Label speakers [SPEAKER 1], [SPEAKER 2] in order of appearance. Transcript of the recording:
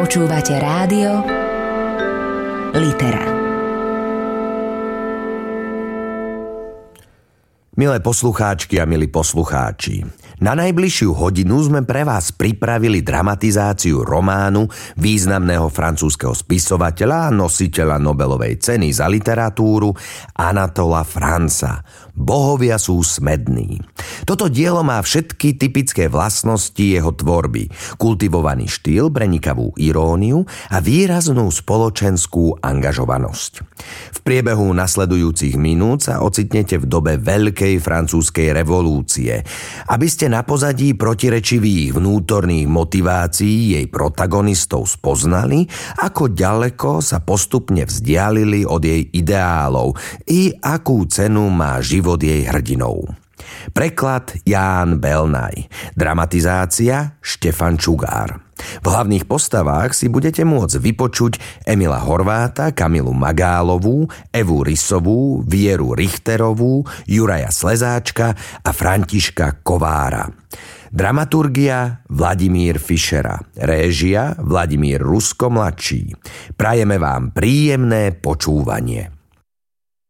[SPEAKER 1] Počúvate rádio Litera.
[SPEAKER 2] Milé poslucháčky a milí poslucháči, na najbližšiu hodinu sme pre vás pripravili dramatizáciu románu významného francúzskeho spisovateľa a nositeľa Nobelovej ceny za literatúru Anatola Franza. Bohovia sú smední. Toto dielo má všetky typické vlastnosti jeho tvorby. Kultivovaný štýl, prenikavú iróniu a výraznú spoločenskú angažovanosť. V priebehu nasledujúcich minút sa ocitnete v dobe veľkej francúzskej revolúcie, aby ste na pozadí protirečivých vnútorných motivácií jej protagonistov spoznali, ako ďaleko sa postupne vzdialili od jej ideálov i akú cenu má život jej hrdinov. Preklad Ján Belnaj, dramatizácia Štefan Čugár. V hlavných postavách si budete môcť vypočuť Emila Horváta, Kamilu Magálovú, Evu Rysovú, Vieru Richterovú, Juraja Slezáčka a Františka Kovára. Dramaturgia Vladimír Fischera. Réžia Vladimír Rusko mladší. Prajeme vám príjemné počúvanie.